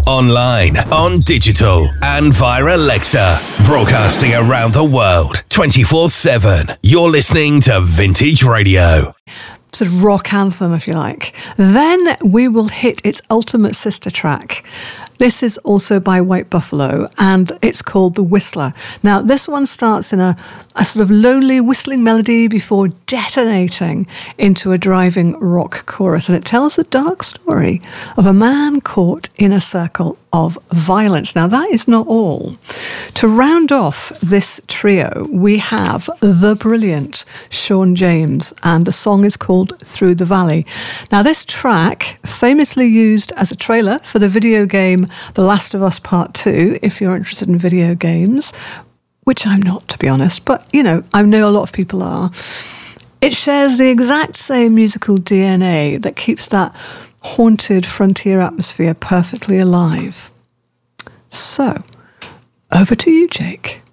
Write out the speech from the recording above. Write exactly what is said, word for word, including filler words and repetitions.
online, on digital, and via Alexa. Broadcasting around the world, twenty-four seven. You're listening to Vintage Radio. Sort of rock anthem, if you like. Then we will hit its ultimate sister track. This is also by White Buffalo, and it's called The Whistler. Now, this one starts in a, a sort of lonely whistling melody before detonating into a driving rock chorus, and it tells the dark story of a man caught in a circle of violence. Now, that is not all. To round off this trio, we have the brilliant Sean James, and the song is called Through the Valley. Now, this track, famously used as a trailer for the video game The Last of Us Part two, if you're interested in video games, which I'm not, to be honest, but, you know, I know a lot of people are. It shares the exact same musical D N A that keeps that haunted frontier atmosphere perfectly alive. So, over to you, Jake.